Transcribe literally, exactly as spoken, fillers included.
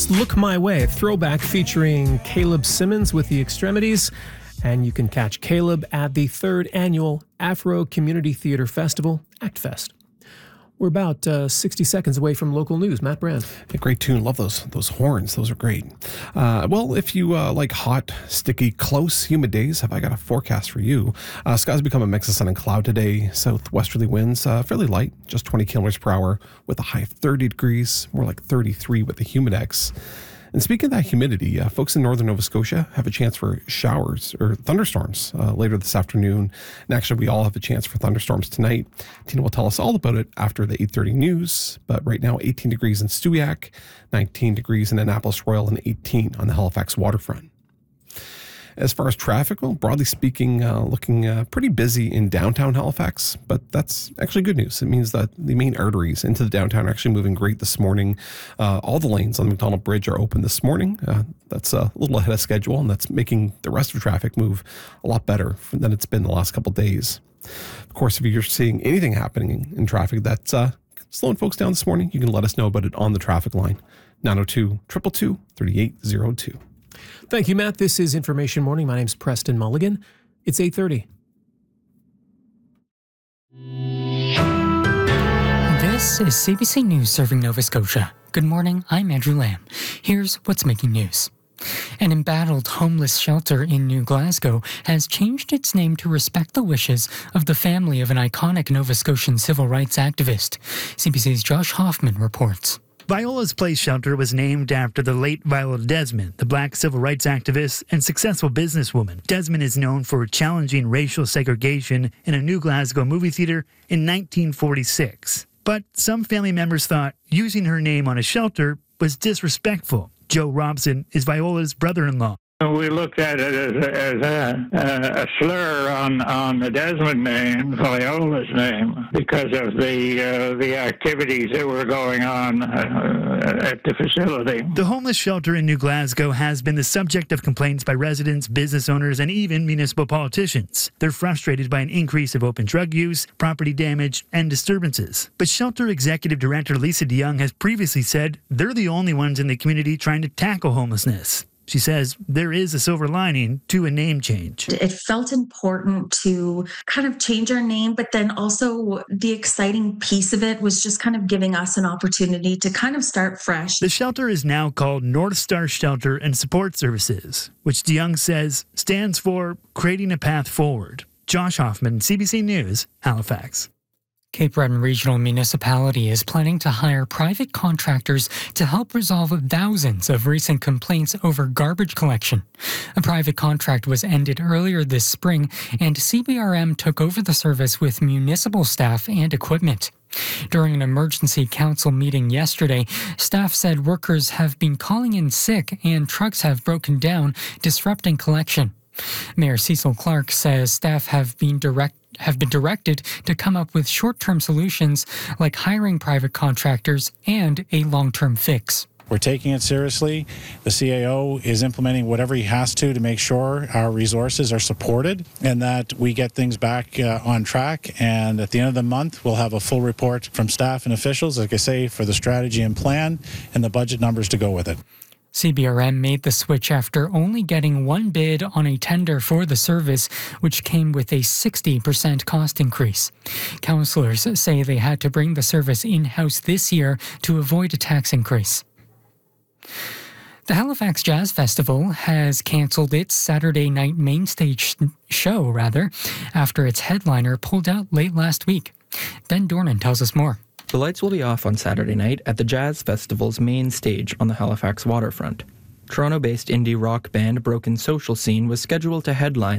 It's Look My Way, a throwback featuring Caleb Simmons with the Extremities. And you can catch Caleb at the third annual Afro Community Theatre Festival, ActFest. We're about uh, sixty seconds away from local news. Matt Brand. Yeah, great tune. Love those those horns. Those are great. Uh, well, if you uh, like hot, sticky, close, humid days, have I got a forecast for you. Uh, skies become a mix of sun and cloud today. Southwesterly winds, uh, fairly light, just twenty kilometers per hour with a high of thirty degrees, more like thirty-three with the humidex. And speaking of that humidity, uh, folks in northern Nova Scotia have a chance for showers or thunderstorms uh, later this afternoon. And actually, we all have a chance for thunderstorms tonight. Tina will tell us all about it after the eight thirty news. But right now, eighteen degrees in Stewiacke, nineteen degrees in Annapolis Royal, and eighteen on the Halifax waterfront. As far as traffic, well, broadly speaking, uh, looking uh, pretty busy in downtown Halifax, but that's actually good news. It means that the main arteries into the downtown are actually moving great this morning. Uh, all the lanes on the McDonald Bridge are open this morning. Uh, that's a little ahead of schedule, and that's making the rest of traffic move a lot better than it's been the last couple of days. Of course, if you're seeing anything happening in, in traffic that's uh, slowing folks down this morning, you can let us know about it on the traffic line, nine oh two, two two two, three eight oh two. Thank you, Matt. This is Information Morning. My name's Preston Mulligan. It's eight thirty. This is C B C News serving Nova Scotia. Good morning, I'm Andrew Lamb. Here's what's making news. An embattled homeless shelter in New Glasgow has changed its name to respect the wishes of the family of an iconic Nova Scotian civil rights activist. C B C's Josh Hoffman reports. Viola's Place Shelter was named after the late Viola Desmond, the black civil rights activist and successful businesswoman. Desmond is known for challenging racial segregation in a New Glasgow movie theater in nineteen forty-six. But some family members thought using her name on a shelter was disrespectful. Joe Robson is Viola's brother-in-law. We looked at it as a, as a, a slur on, on the Desmond name, Viola's name, because of the uh, the activities that were going on uh, at the facility. The homeless shelter in New Glasgow has been the subject of complaints by residents, business owners, and even municipal politicians. They're frustrated by an increase of open drug use, property damage, and disturbances. But shelter executive director Lisa DeYoung has previously said they're the only ones in the community trying to tackle homelessness. She says there is a silver lining to a name change. It felt important to kind of change our name, but then also the exciting piece of it was just kind of giving us an opportunity to kind of start fresh. The shelter is now called North Star Shelter and Support Services, which DeYoung says stands for Creating a Path Forward. Josh Hoffman, C B C News, Halifax. Cape Breton Regional Municipality is planning to hire private contractors to help resolve thousands of recent complaints over garbage collection. A private contract was ended earlier this spring, and C B R M took over the service with municipal staff and equipment. During an emergency council meeting yesterday, staff said workers have been calling in sick and trucks have broken down, disrupting collection. Mayor Cecil Clark says staff have been direct have been directed to come up with short-term solutions like hiring private contractors and a long-term fix. We're taking it seriously. The C A O is implementing whatever he has to to make sure our resources are supported and that we get things back uh, on track. And at the end of the month, we'll have a full report from staff and officials, like I say, for the strategy and plan and the budget numbers to go with it. C B R M made the switch after only getting one bid on a tender for the service, which came with a sixty percent cost increase. Councillors say they had to bring the service in-house this year to avoid a tax increase. The Halifax Jazz Festival has cancelled its Saturday night main stage show, rather, after its headliner pulled out late last week. Ben Dornan tells us more. The lights will be off on Saturday night at the Jazz Festival's main stage on the Halifax waterfront. Toronto-based indie rock band Broken Social Scene was scheduled to headline